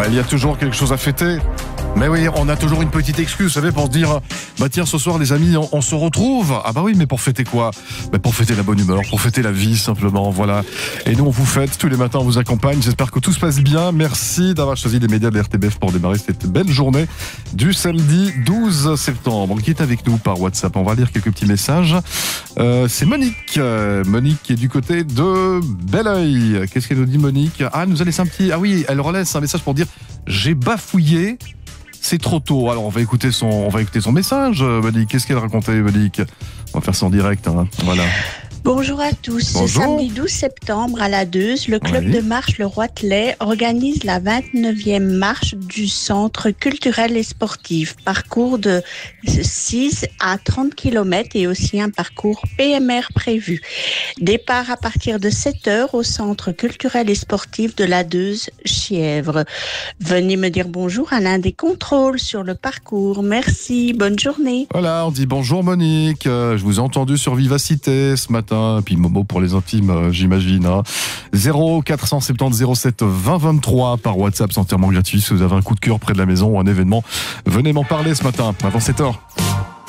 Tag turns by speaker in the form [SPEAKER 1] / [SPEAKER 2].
[SPEAKER 1] Il y a toujours quelque chose à fêter. Mais oui, on a toujours une petite excuse, vous savez, pour se dire, bah tiens, ce soir, les amis, on se retrouve. Ah bah oui, mais pour fêter quoi? Bah pour fêter la bonne humeur, pour fêter la vie, simplement, voilà. Et nous, on vous fête, tous les matins, on vous accompagne. J'espère que tout se passe bien. Merci d'avoir choisi les médias de la RTBF pour démarrer cette belle journée du samedi 12 septembre. Qui est avec nous par WhatsApp? On va lire quelques petits messages. C'est Monique. Monique qui est du côté de Belleuil. Qu'est-ce qu'elle nous dit, Monique? Ah, elle nous a laissé un petit... Ah oui, elle relaisse un message pour dire, j'ai bafouillé. C'est trop tôt. Alors on va écouter son message. Monique, qu'est-ce qu'elle racontait, Monique? On va faire ça en direct. Hein. Voilà.
[SPEAKER 2] Bonjour à tous.
[SPEAKER 1] Bonjour.
[SPEAKER 2] Ce samedi 12 septembre à la Deuze, le club de marche Le Roitelet organise la 29e marche du centre culturel et sportif. Parcours de 6 à 30 km et aussi un parcours PMR prévu. Départ à partir de 7h au centre culturel et sportif de la Deuze, Chièvre. Venez me dire bonjour à l'un des contrôles sur le parcours. Merci, bonne journée.
[SPEAKER 1] Voilà, on dit bonjour Monique. Je vous ai entendu sur Vivacité ce matin. Puis Momo pour les intimes, j'imagine. 0470 07 20 23 par WhatsApp, c'est entièrement gratuit. Si vous avez un coup de cœur près de la maison ou un événement, venez m'en parler ce matin, avant 7h.